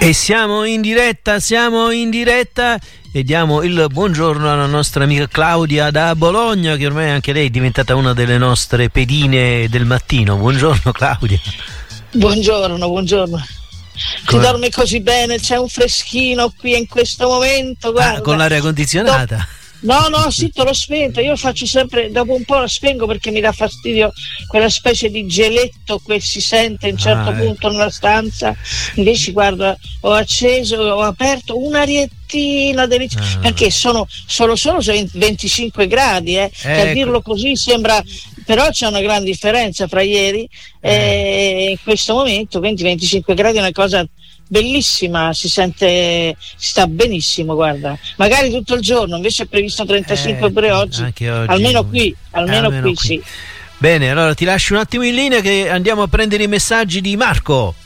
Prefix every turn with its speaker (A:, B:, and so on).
A: E siamo in diretta e diamo il buongiorno alla nostra amica Claudia da Bologna, che ormai anche lei è diventata una delle nostre pedine del mattino. Buongiorno Claudia.
B: Buongiorno. Ti dormi così bene, c'è un freschino qui in questo momento, guarda.
A: Con l'aria condizionata?
B: No, sì, te l'ho spento. Io faccio sempre, dopo un po' la spengo perché mi dà fastidio quella specie di geletto che si sente a un certo punto nella stanza. Invece guarda, ho aperto un'ariettina deliziosa, perché sono 25 gradi, che a dirlo così sembra, però c'è una gran differenza fra ieri e in questo momento 20-25 gradi è una cosa bellissima, si sta benissimo, guarda, magari tutto il giorno, invece è previsto 35 pure oggi, almeno qui sì.
A: Bene, allora ti lascio un attimo in linea che andiamo a prendere i messaggi di Marco.